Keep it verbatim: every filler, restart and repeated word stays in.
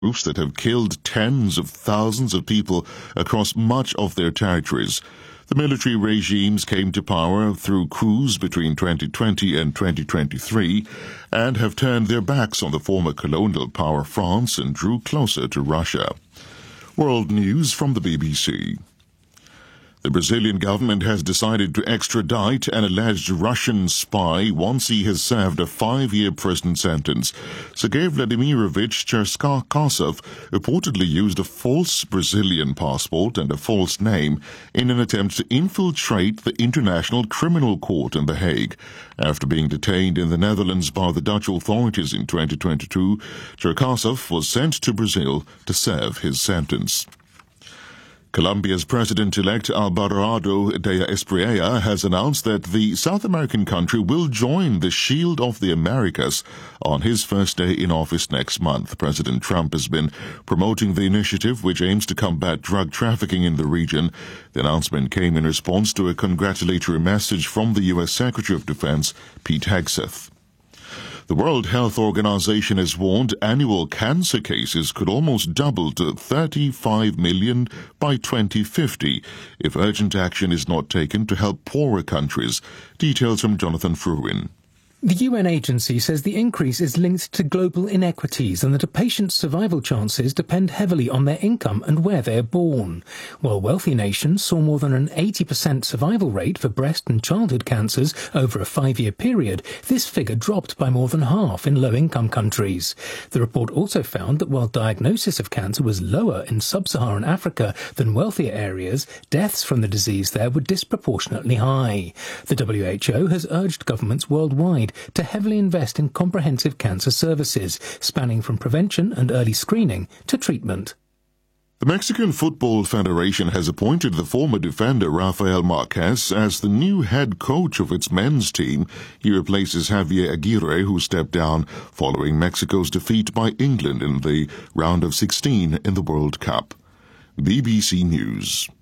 groups that have killed tens of thousands of people across much of their territories. The military regimes came to power through coups between twenty twenty and twenty twenty-three and have turned their backs on the former colonial power France and drew closer to Russia. World News from the B B C. The Brazilian government has decided to extradite an alleged Russian spy once he has served a five-year prison sentence. Sergei Vladimirovich Cherkasov reportedly used a false Brazilian passport and a false name in an attempt to infiltrate the International Criminal Court in The Hague. After being detained in the Netherlands by the Dutch authorities in twenty twenty-two, Cherkasov was sent to Brazil to serve his sentence. Colombia's President-elect Alvarado de Espriella has announced that the South American country will join the Shield of the Americas on his first day in office next month. President Trump has been promoting the initiative, which aims to combat drug trafficking in the region. The announcement came in response to a congratulatory message from the U S Secretary of Defense, Pete Hegseth. The World Health Organization has warned annual cancer cases could almost double to thirty-five million by twenty fifty if urgent action is not taken to help poorer countries. Details from Jonathan Fruin. The U N agency says the increase is linked to global inequities and that a patient's survival chances depend heavily on their income and where they are born. While wealthy nations saw more than an eighty percent survival rate for breast and childhood cancers over a five-year period, this figure dropped by more than half in low-income countries. The report also found that while diagnosis of cancer was lower in sub-Saharan Africa than wealthier areas, deaths from the disease there were disproportionately high. The W H O has urged governments worldwide to heavily invest in comprehensive cancer services, spanning from prevention and early screening to treatment. The Mexican Football Federation has appointed the former defender Rafael Marquez as the new head coach of its men's team. He replaces Javier Aguirre, who stepped down following Mexico's defeat by England in the round of sixteen in the World Cup. B B C News.